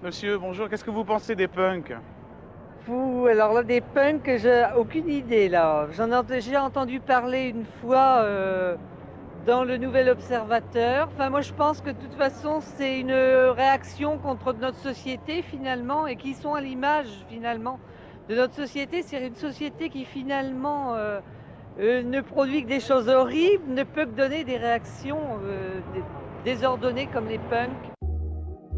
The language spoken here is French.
Monsieur, bonjour, qu'est-ce que vous pensez des punks? Fou, alors là, des punks, j'ai aucune idée là. J'en ai déjà entendu parler une fois dans le Nouvel Observateur. Enfin, moi, je pense que de toute façon, c'est une réaction contre notre société finalement, et qui sont à l'image finalement de notre société. C'est une société qui finalement ne produit que des choses horribles, ne peut que donner des réactions désordonnées comme les punks.